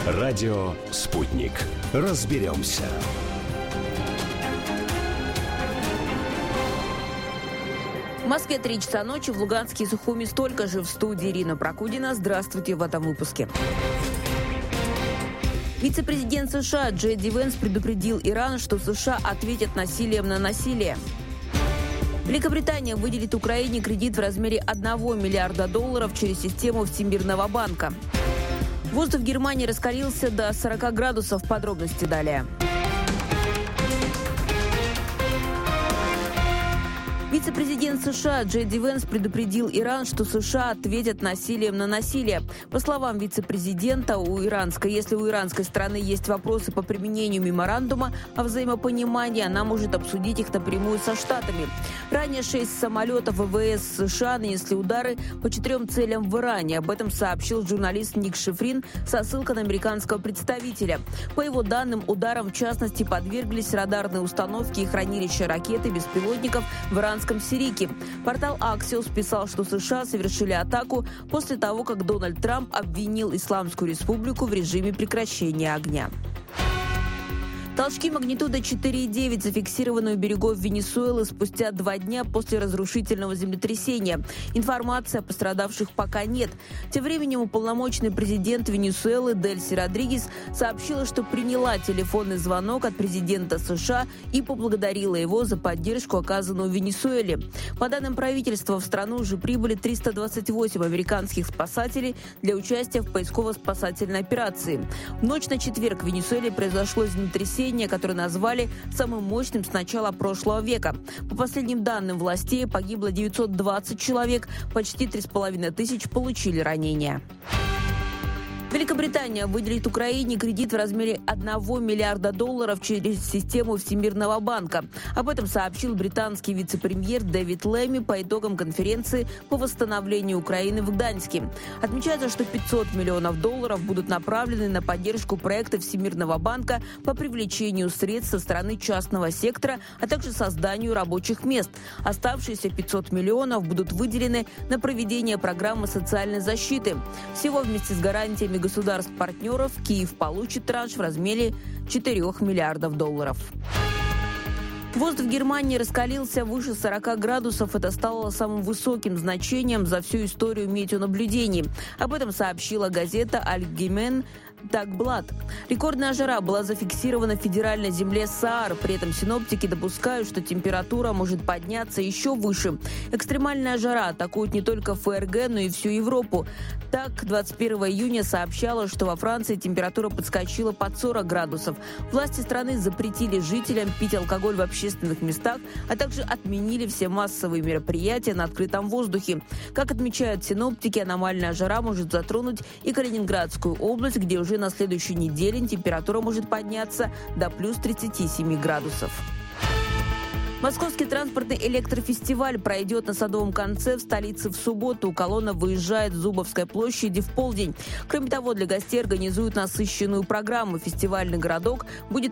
Радио «Спутник». Разберемся. В Москве 3 часа ночи, в Луганске и Сухуми столько же. В студии Ирина Прокудина. Здравствуйте в этом выпуске. Вице-президент США Джей Ди Венс предупредил Иран, что США ответят насилием на насилие. Великобритания выделит Украине кредит в размере $1 миллиарда через систему Всемирного банка. Воздух в Германии раскалился до 40 градусов. Подробности далее. Вице-президент США Джей Ди Венс предупредил Иран, что США ответят насилием на насилие. По словам вице-президента, если у иранской стороны есть вопросы по применению меморандума о взаимопонимании, она может обсудить их напрямую со Штатами. Ранее 6 самолетов ВВС США нанесли удары по 4 целям в Иране. Об этом сообщил журналист Ник Шифрин со ссылкой на американского представителя. По его данным, ударам в частности подверглись радарные установки и хранилища ракет и беспилотников в иранском Сирике. Портал Axios писал, что США совершили атаку после того, как Дональд Трамп обвинил Исламскую Республику в режиме прекращения огня. Толчки магнитудой 4,9 зафиксированы у берегов Венесуэлы спустя 2 дня после разрушительного землетрясения. Информации о пострадавших пока нет. Тем временем уполномоченный президент Венесуэлы Дельси Родригес сообщила, что приняла телефонный звонок от президента США и поблагодарила его за поддержку, оказанную Венесуэле. По данным правительства, в страну уже прибыли 328 американских спасателей для участия в поисково-спасательной операции. В ночь на четверг в Венесуэле произошло землетрясение, которое назвали самым мощным с начала прошлого века. По последним данным властей, погибло 920 человек, почти 3500 получили ранения. Великобритания выделит Украине кредит в размере $1 миллиарда через систему Всемирного банка. Об этом сообщил британский вице-премьер Дэвид Лэми по итогам конференции по восстановлению Украины в Гданьске. Отмечается, что $500 миллионов будут направлены на поддержку проекта Всемирного банка по привлечению средств со стороны частного сектора, а также созданию рабочих мест. Оставшиеся 500 миллионов будут выделены на проведение программы социальной защиты. Всего вместе с гарантиями государств-партнеров Киев получит транш в размере $4 миллиардов. Воздух в Германии раскалился выше 40 градусов. Это стало самым высоким значением за всю историю метеонаблюдений. Об этом сообщила газета «Allgemeine Dagblad». Рекордная жара была зафиксирована в федеральной земле Саар. При этом синоптики допускают, что температура может подняться еще выше. Экстремальная жара атакует не только ФРГ, но и всю Европу. Так, 21 июня сообщалось, что во Франции температура подскочила под 40 градусов. Власти страны запретили жителям пить алкоголь в общественных местах, а также отменили все массовые мероприятия на открытом воздухе. Как отмечают синоптики, аномальная жара может затронуть и Калининградскую область, где уже на следующей неделе температура может подняться до плюс 37 градусов. Московский транспортный электрофестиваль пройдет на Садовом конце в столице в субботу. Колонна выезжает с Зубовской площади в полдень. Кроме того, для гостей организуют насыщенную программу. Фестивальный городок будет